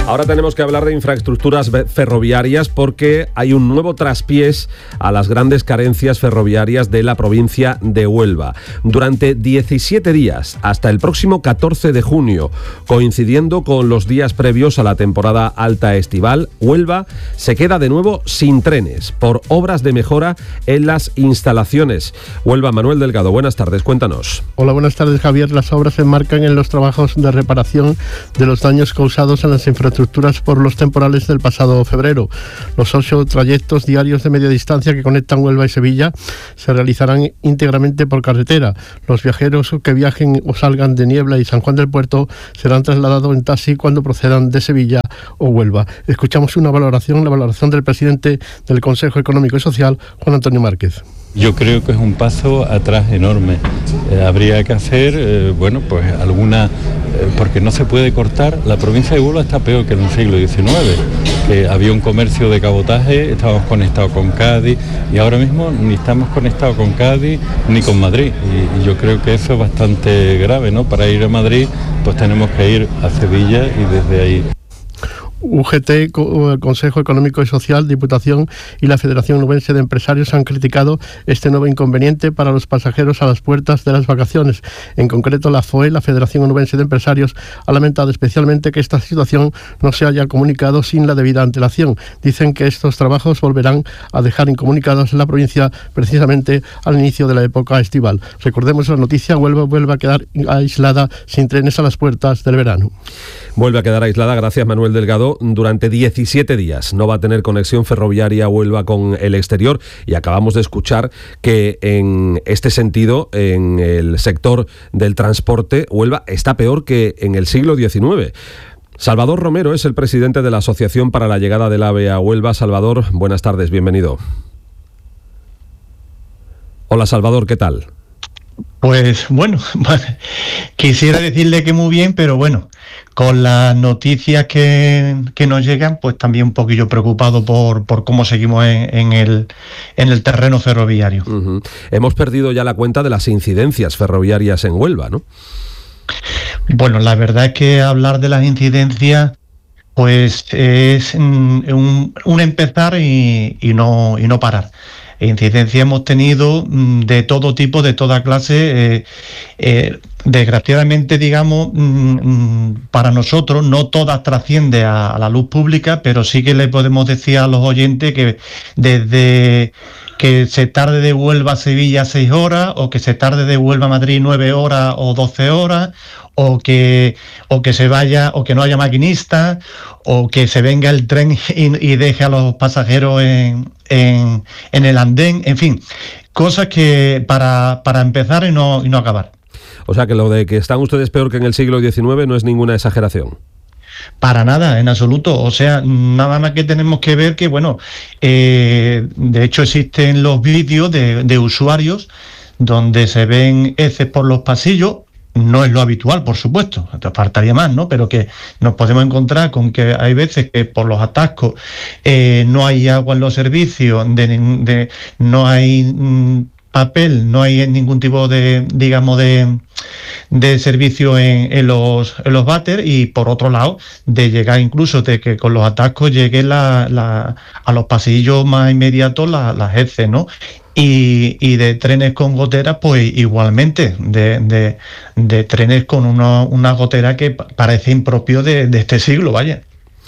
Ahora tenemos que hablar de infraestructuras ferroviarias porque hay un nuevo traspiés a las grandes carencias ferroviarias de la provincia de Huelva. Durante 17 días, hasta el próximo 14 de junio, coincidiendo con los días previos a la temporada alta estival, Huelva se queda de nuevo sin trenes por obras de mejora en las instalaciones. Huelva, Manuel Delgado, buenas tardes, cuéntanos. Hola, buenas tardes, Javier. Las obras se enmarcan en los trabajos de reparación de los daños causados en las infraestructuras por los temporales del pasado febrero. Los 8 trayectos diarios de media distancia que conectan Huelva y Sevilla se realizarán íntegramente por carretera. Los viajeros que viajen o salgan de Niebla y San Juan del Puerto serán trasladados en taxi cuando procedan de Sevilla o Huelva. Escuchamos la valoración del presidente del Consejo Económico y Social, Juan Antonio Márquez. Yo creo que es un paso atrás enorme. Habría que hacer, porque no se puede cortar. La provincia de Huelva está peor que en el siglo XIX, que había un comercio de cabotaje, estábamos conectados con Cádiz y ahora mismo ni estamos conectados con Cádiz ni con Madrid. Y yo creo que eso es bastante grave, ¿no? Para ir a Madrid, pues tenemos que ir a Sevilla y desde ahí. UGT, el Consejo Económico y Social, Diputación y la Federación Onubense de Empresarios han criticado este nuevo inconveniente para los pasajeros a las puertas de las vacaciones. En concreto, la FOE, la Federación Onubense de Empresarios, ha lamentado especialmente que esta situación no se haya comunicado sin la debida antelación. Dicen que estos trabajos volverán a dejar incomunicados en la provincia precisamente al inicio de la época estival. Recordemos la noticia: Huelva vuelve a quedar aislada sin trenes a las puertas del verano. Vuelve a quedar aislada, gracias Manuel Delgado, durante 17 días. No va a tener conexión ferroviaria Huelva con el exterior y acabamos de escuchar que en este sentido, en el sector del transporte, Huelva está peor que en el siglo XIX. Salvador Romero es el presidente de la Asociación para la Llegada del AVE a Huelva. Salvador, buenas tardes, bienvenido. Hola Salvador, ¿qué tal? Pues bueno, quisiera decirle que muy bien, pero bueno, con las noticias que nos llegan, pues también un poquillo preocupado por cómo seguimos en el terreno ferroviario. Uh-huh. Hemos perdido ya la cuenta de las incidencias ferroviarias en Huelva, ¿no? Bueno, la verdad es que hablar de las incidencias pues es un empezar y no parar. Incidencia hemos tenido de todo tipo, de toda clase. Desgraciadamente, digamos, para nosotros no todas trasciende a la luz pública, pero sí que le podemos decir a los oyentes que desde que se tarde de Huelva a Sevilla 6 horas, o que se tarde de Huelva a Madrid 9 horas o 12 horas, o que se vaya, o que no haya maquinistas, o que se venga el tren y deje a los pasajeros en el andén, en fin, cosas que para empezar y no acabar. O sea que lo de que están ustedes peor que en el siglo XIX no es ninguna exageración. Para nada, en absoluto. O sea, nada más que tenemos que ver que, bueno, de hecho existen los vídeos de usuarios donde se ven heces por los pasillos. No es lo habitual, por supuesto, faltaría más, ¿no? Pero que nos podemos encontrar con que hay veces que por los atascos no hay agua en los servicios, no hay papel, no hay ningún tipo de, digamos, de servicio en los váter, y por otro lado de llegar incluso de que con los atascos lleguen a los pasillos más inmediatos las heces, ¿no? Y de trenes con goteras, pues igualmente, de trenes con una gotera que parece impropio de este siglo, vaya.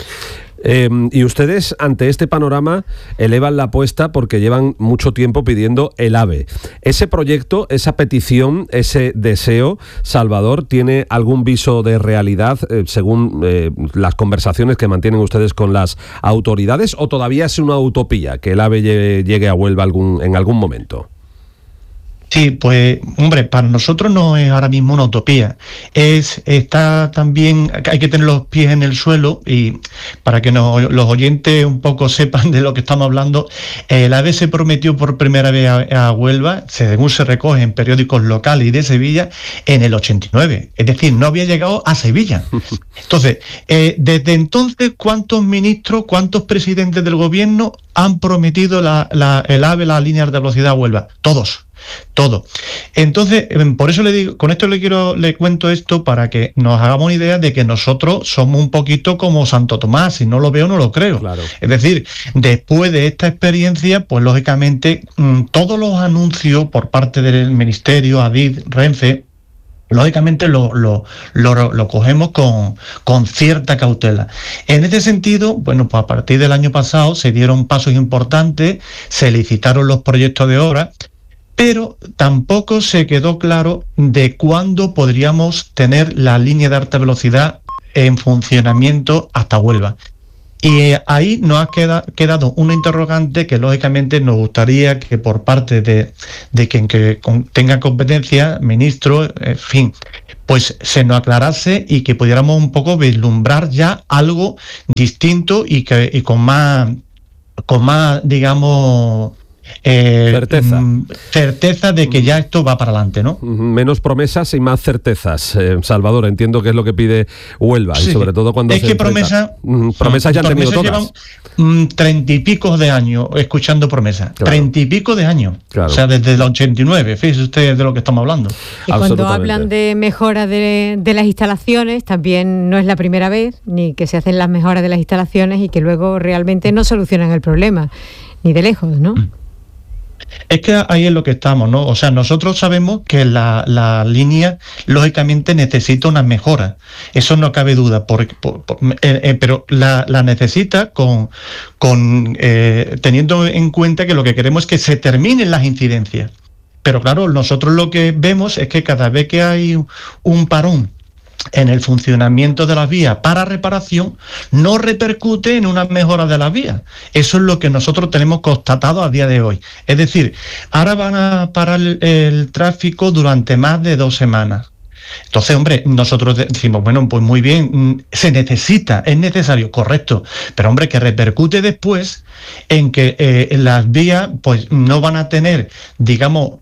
Y ustedes, ante este panorama, elevan la apuesta porque llevan mucho tiempo pidiendo el AVE. ¿Ese proyecto, esa petición, ese deseo, Salvador, tiene algún viso de realidad según las conversaciones que mantienen ustedes con las autoridades, o todavía es una utopía que el AVE llegue a Huelva en algún momento? Sí, pues, hombre, para nosotros no es ahora mismo una utopía. Está también, hay que tener los pies en el suelo, y para que los oyentes un poco sepan de lo que estamos hablando, el AVE se prometió por primera vez a Huelva, según se recoge en periódicos locales y de Sevilla, en el 89. Es decir, no había llegado a Sevilla. Entonces, desde entonces, ¿cuántos ministros, cuántos presidentes del gobierno han prometido el AVE, las líneas de velocidad a Huelva? Todos. todo. Entonces, por eso le digo, con esto le cuento esto para que nos hagamos una idea de que nosotros somos un poquito como Santo Tomás, si no lo veo, no lo creo. Claro. Es decir, después de esta experiencia, pues lógicamente todos los anuncios por parte del Ministerio, Adif, Renfe, lógicamente lo cogemos con cierta cautela. En este sentido, bueno, pues a partir del año pasado se dieron pasos importantes, se licitaron los proyectos de obra, pero tampoco se quedó claro de cuándo podríamos tener la línea de alta velocidad en funcionamiento hasta Huelva. Y ahí nos ha quedado una interrogante que lógicamente nos gustaría que por parte de quien tenga competencia, ministro, en fin, pues se nos aclarase y que pudiéramos un poco vislumbrar ya algo distinto y con más, digamos, certeza de que ya esto va para adelante, ¿no? Menos promesas y más certezas. Salvador, entiendo que es lo que pide Huelva, sí, y sobre todo cuando es que promesas ya han tenido todas. Llevan 30 y pico de años escuchando promesas. Claro. 30 y pico de años. Claro. O sea, desde el 89, fíjese usted de lo que estamos hablando. Y cuando hablan de mejora de las instalaciones, también no es la primera vez, ni que se hacen las mejoras de las instalaciones y que luego realmente no solucionan el problema, ni de lejos, ¿no? Es que ahí es lo que estamos, ¿no? O sea, nosotros sabemos que la línea, lógicamente, necesita una mejora. Eso no cabe duda, pero la necesita teniendo en cuenta que lo que queremos es que se terminen las incidencias. Pero claro, nosotros lo que vemos es que cada vez que hay un parón en el funcionamiento de las vías para reparación, no repercute en una mejora de las vías. Eso es lo que nosotros tenemos constatado a día de hoy. Es decir, ahora van a parar el tráfico durante más de 2 semanas. Entonces, hombre, nosotros decimos, bueno, pues muy bien, se necesita, es necesario, correcto, pero hombre, que repercute después en que las vías pues no van a tener, digamos,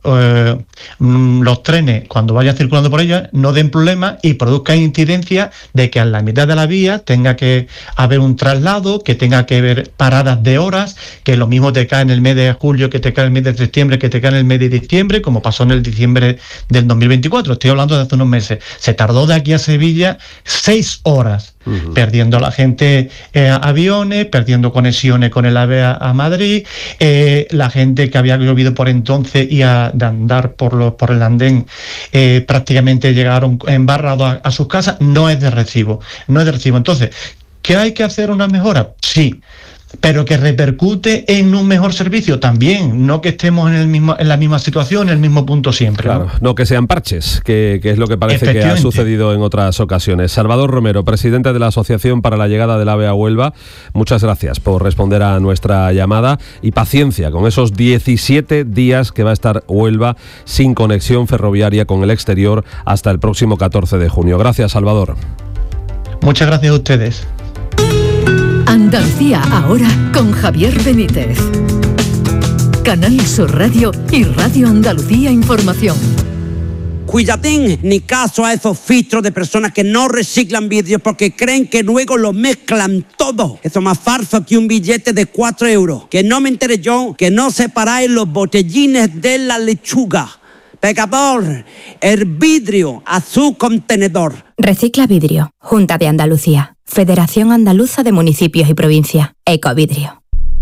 los trenes cuando vayan circulando por ellas no den problemas y produzcan incidencia de que a la mitad de la vía tenga que haber un traslado, que tenga que haber paradas de horas, que lo mismo te cae en el mes de julio, que te cae en el mes de septiembre, que te cae en el mes de diciembre, como pasó en el diciembre del 2024, estoy hablando de hace unos meses. Se tardó de aquí a Sevilla 6 horas, perdiendo la gente aviones, perdiendo conexiones con el AVE a Madrid, la gente que había llovido por entonces y de andar por el andén prácticamente llegaron embarrados a sus casas. No es de recibo. Entonces, ¿qué hay que hacer una mejora? Sí. Pero que repercute en un mejor servicio también, no que estemos en la misma situación, en el mismo punto siempre. Claro, no que sean parches, que es lo que parece que ha sucedido en otras ocasiones. Salvador Romero, presidente de la Asociación para la Llegada del AVE a Huelva, muchas gracias por responder a nuestra llamada y paciencia con esos 17 días que va a estar Huelva sin conexión ferroviaria con el exterior hasta el próximo 14 de junio. Gracias, Salvador. Muchas gracias a ustedes. Andalucía ahora con Javier Benítez. Canal Sur Radio y Radio Andalucía Información. Cuidadín, ni caso a esos filtros de personas que no reciclan vidrios porque creen que luego lo mezclan todo. Eso es más falso que un billete de 4 euros. Que no me enteré yo que no separáis los botellines de la lechuga. Pecador, el vidrio a su contenedor. Recicla Vidrio, Junta de Andalucía, Federación Andaluza de Municipios y Provincias, Ecovidrio.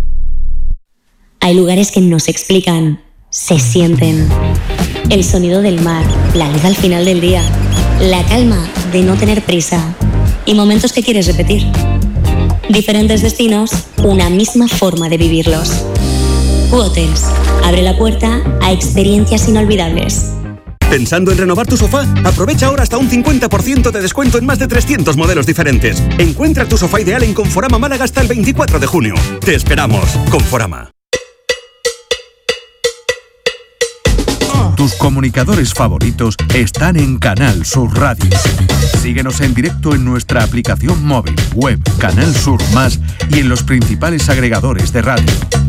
Hay lugares que no se explican, se sienten. El sonido del mar, la luz al final del día, la calma de no tener prisa y momentos que quieres repetir. Diferentes destinos, una misma forma de vivirlos. Hotels abre la puerta a experiencias inolvidables. ¿Pensando en renovar tu sofá? Aprovecha ahora hasta un 50% de descuento en más de 300 modelos diferentes. Encuentra tu sofá ideal en Conforama Málaga hasta el 24 de junio. Te esperamos, Conforama. Tus comunicadores favoritos están en Canal Sur Radio. Síguenos en directo en nuestra aplicación móvil, web, Canal Sur Más y en los principales agregadores de radio.